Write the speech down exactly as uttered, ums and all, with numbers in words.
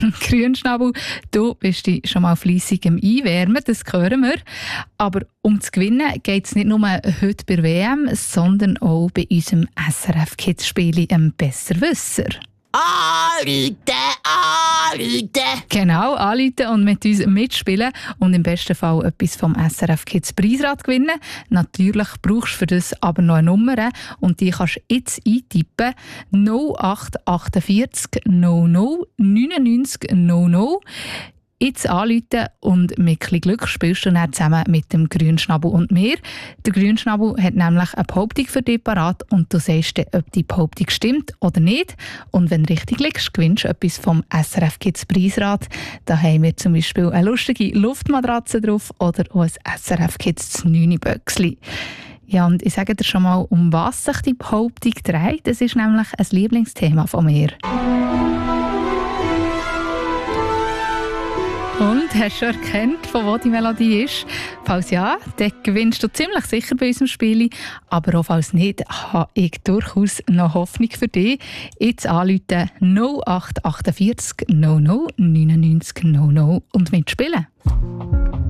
Grünschnabel, du bist dich schon mal fleissig im Einwärmen, das hören wir. Aber um zu gewinnen geht es nicht nur heute bei der W M, sondern auch bei unserem S R F-Kids-Spiel «Ein Besserwisser». Anrufen, anrufen! Genau, anrufen und mit uns mitspielen und im besten Fall etwas vom S R F Kids Preisrad gewinnen. Natürlich brauchst du für das aber noch eine Nummer und die kannst du jetzt eintippen: null acht vier acht null null neunundneunzig null null. Jetzt anrufen und mit ein bisschen Glück spielst du dann zusammen mit dem Grünschnabel und mir. Der Grünschnabel hat nämlich eine Behauptung für dich parat und du sagst dir, ob die Behauptung stimmt oder nicht. Und wenn du richtig liegst, gewinnst du etwas vom S R F Kids Preisrad. Da haben wir zum Beispiel eine lustige Luftmatratze drauf oder auch ein S R F Kids neun-Böckchen. Ja, und ich sage dir schon mal, um was sich die Behauptung dreht. Das ist nämlich ein Lieblingsthema von mir. Und hast du erkannt, von wo die Melodie ist? Falls ja, dann gewinnst du ziemlich sicher bei unserem Spiel. Aber auch falls nicht, habe ich durchaus noch Hoffnung für dich. Jetzt anrufen null acht vier acht null null neunundneunzig null null und mitspielen.